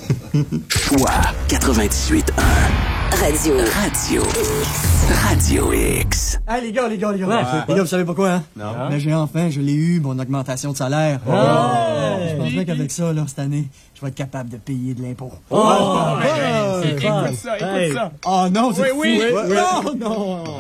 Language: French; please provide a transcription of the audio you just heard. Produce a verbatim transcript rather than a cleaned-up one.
Choix quatre-vingt-dix-huit un. Radio. Radio. Radio X. Hey, les gars, les gars, les gars. Ouais, les gars, vous savez pourquoi, hein? Non. Mais j'ai enfin, je l'ai eu, mon augmentation de salaire. Oh. Euh, je pense bien qu'avec ça, là, cette année, je vais être capable de payer de l'impôt. Oh! Ouais. Hey, Écoute ça, écoute hey. ça. Oh non, c'est Oui, oui. fou. Non, non.